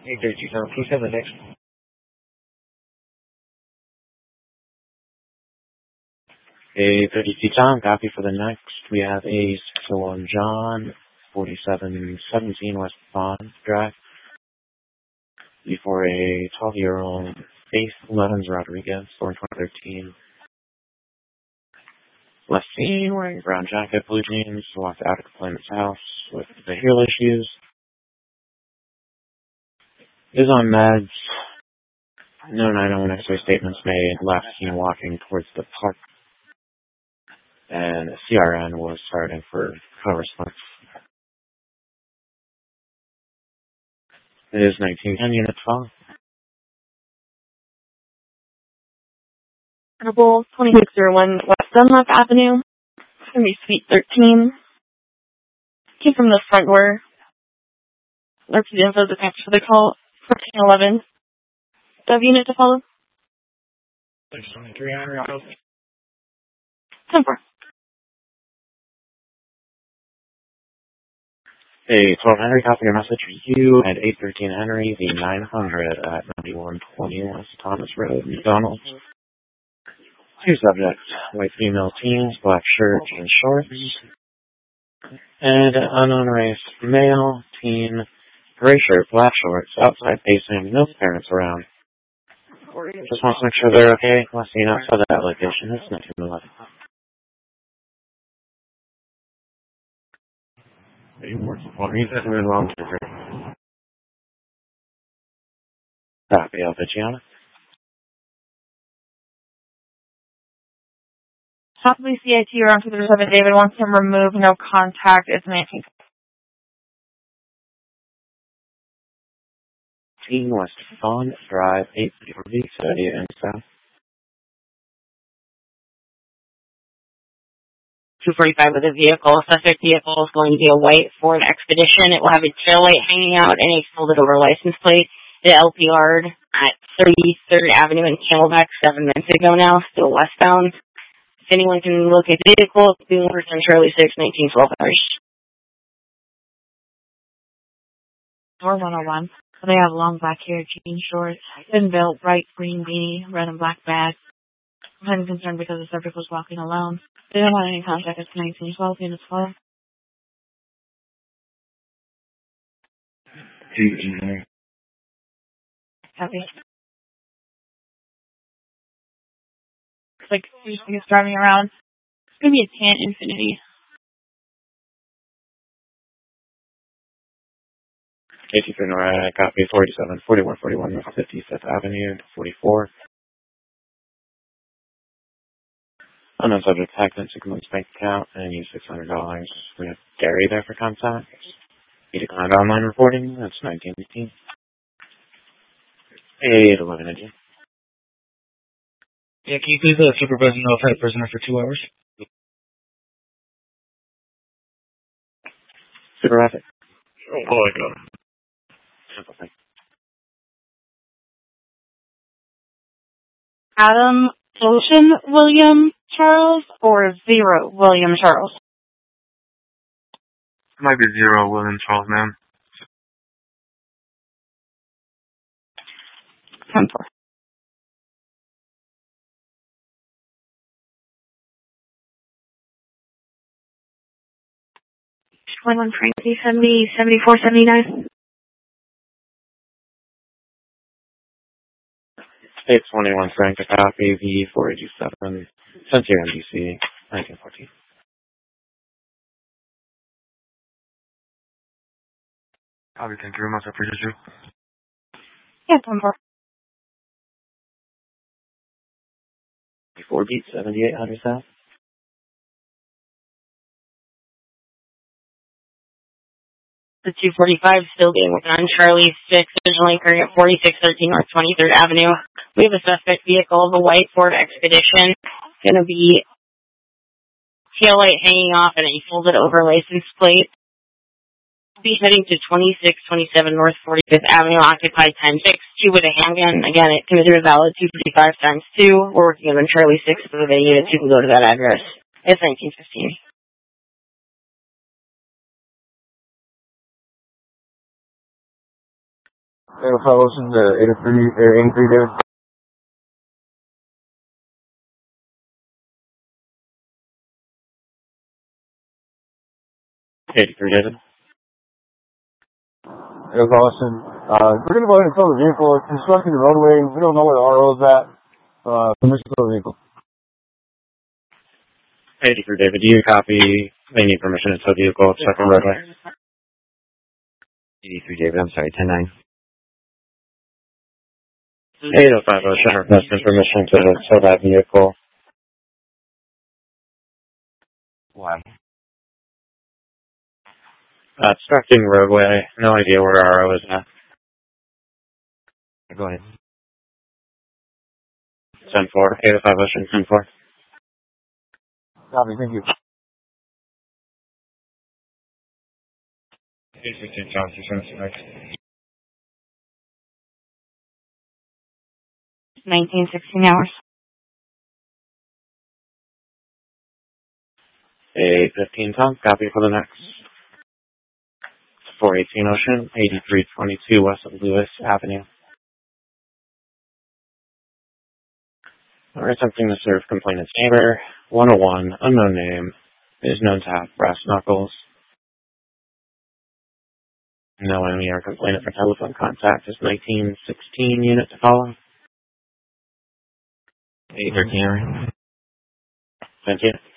832, please have the next. A 32 Tom, copy for the next. We have a 601 John, 4717 West Bond Drive. Before a 12-year-old Faith Levens Rodriguez, 2013. Left seen wearing brown jacket, blue jeans, walked out of the claimant's house with behavioral issues. Is on meds. No 911 X-ray statements made. Left seen walking towards the park. And CRN was starting for co-response. It is 1910 Unit 12. Honorable 2601 West Dunlap Avenue. It's going to be Suite 13. Came from the front door. Repeat info attached for the call. 1411. Do you have a unit to follow? 2300. 10-4. A 12 Henry, copy your message for you at 813 Henry, the 900 at 9120 West Thomas Road, McDonald's. Two subjects, white female teens, black shirt and shorts. And an unknown race, male, teen, gray shirt, black shorts, outside pacing, no parents around. Just wants to make sure they're okay. Last seen outside of that location. It's 1911. Copy, Alpiciana. Possibly CIT around 237. David wants him removed. No contact. It's 19. Teen West Fawn Drive, 834 V, study and south. 245 with a vehicle. Suspect vehicle is going to be a white Ford Expedition. It will have a tail light hanging out and a folded over license plate. It LPR'd at 33rd Avenue in Camelback 7 minutes ago now, still westbound. If anyone can locate the vehicle, it's being over 10 Charlie 6, 1912 hours. Door 101. They have long black hair, jean shorts, thin belt, bright green beanie, red and black bag. I'm concerned because the subject was walking alone. They don't want any contact. It's 1912 units 12. Copy. It's like he's driving around. It's gonna be a tan Infinity. AT3 NORAD, copy 47, 41, 41, 55th Avenue, 44. Unknown subject hacked into Sigmund's bank account and used $600. We have Gary there for contact. He declined online reporting. That's 1918. 811 again. Yeah, can you please let the supervisor know I've had a prisoner for 2 hours? Super rapid. Oh, I got him. Simple thing. Adam Ocean William Charles or 0 William Charles? Might be 0 William Charles, ma'am. 10-4. One Frankie 70 74 79. 821 Frank to copy V487 sent here MDC 1914. Copy, thank you very much. I appreciate you. Yeah, 10-4. 4 beat 7800 South. The 245 still being worked on Charlie 6, originally occurring at 4613 North 23rd Avenue. We have a suspect vehicle, the white Ford Expedition. Going to be tail light hanging off and a folded over license plate. Be heading to 2627 North 45th Avenue, occupied time 6, 2 with a handgun. Again, it considered valid 255 times 2. We're working on Charlie 6 for the units who can go to that address. It's 1915. Ocean, 83, David. 83, David. Ocean. We're going to go ahead and tow the vehicle. It's constructing the roadway. We don't know where the RO is at. Permission to tow the vehicle. 83, David. Do you copy? They need permission to tow the vehicle obstructing roadway. 83, David. I'm sorry, 10-9. 805 Ocean requesting permission to tow that vehicle. Why? Obstructing roadway. No idea where RO is at. Go ahead. 10-4. 805 Ocean, 10-4. Copy, thank you. 815 Charles, 1916 hours. 815 Tom, copy for the next. 418 Ocean, 8322 west of Lewis Avenue. We're attempting to serve complainant's neighbor. 101, unknown name, is known to have brass knuckles. No enemy or complainant for telephone contact is 1916 unit to follow. 813. Thank you.